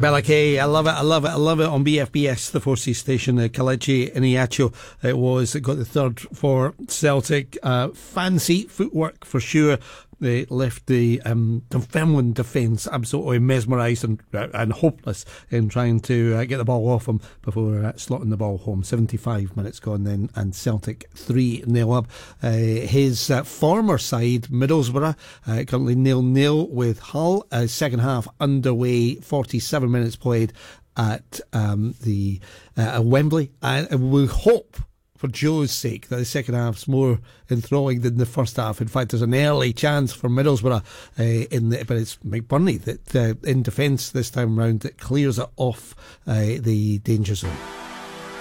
Bella Kay, I love it, I love it, I love it on BFBS, the Four Seas station. Kelechi Iheanacho, it got the third for Celtic. Fancy footwork for sure. They left the Dunfermline defence absolutely mesmerised and hopeless in trying to get the ball off him before slotting the ball home. 75 minutes gone then, and Celtic 3-0 up. His former side, Middlesbrough, currently 0-0 with Hull. Second half underway, 47 minutes played at Wembley, and we hope, for Joe's sake, that the second half's more enthralling than the first half. In fact, there's an early chance for Middlesbrough, but it's McBurney that in defence this time round that clears it off the danger zone.